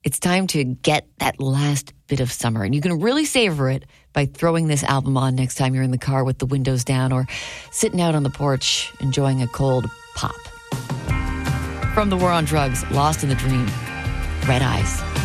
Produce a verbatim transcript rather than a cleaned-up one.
It's time to get that last bit of summer, and you can really savor it by throwing this album on next time you're in the car with the windows down or sitting out on the porch enjoying a cold pop. From the War on Drugs, Lost in the Dream, Red Eyes.